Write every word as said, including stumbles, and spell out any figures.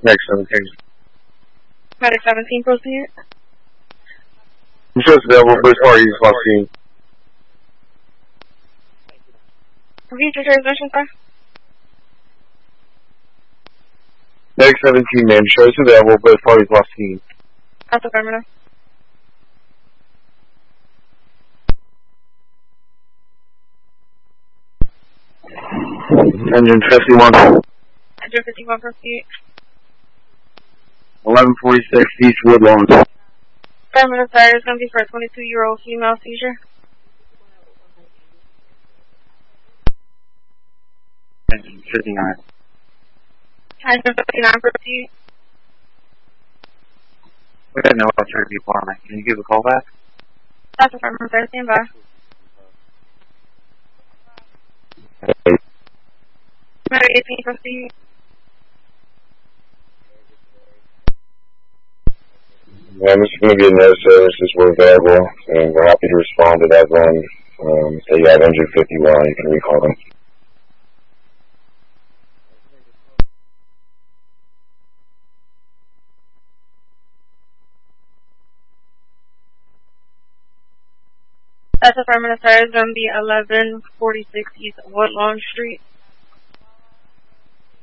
Next seventeen. Medic seventeen, proceed. Just available, first party is fourteen. Repeat your transmission, sir. Next seventeen, man. Show is available, both parties lost team. That's affirmative. Engine fifty-one. Engine fifty-one, proceed. eleven forty-six, East Woodlawn. Affirmative, sir. It's going to be for a twenty-two-year-old female seizure. Engine fifty-nine. Engine fifty-nine, proceed. We got no alternative department. Can you give a call back? That's affirmative, sir. Stand by. Hey. Medic eighteen, proceed. Yeah, this is going to be another services we're available, and we're happy to respond to that one. Um, so you have engine fifty-one, you can recall them. That's affirmative, sir. It's going to be eleven forty-six East Woodlawn Street.